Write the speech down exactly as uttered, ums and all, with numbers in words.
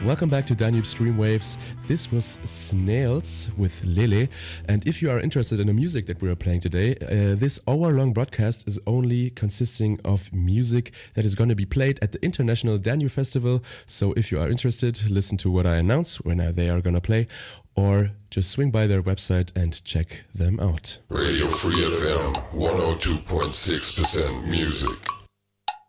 Welcome back to Danube Streamwaves. This was Snails with Lele. And if you are interested in the music that we are playing today, uh, this hour-long broadcast is only consisting of music that is going to be played at the International Danube Festival. So if you are interested, listen to what I announce when they are going to play, or just swing by their website and check them out. Radio Free F M, one oh two point six percent music.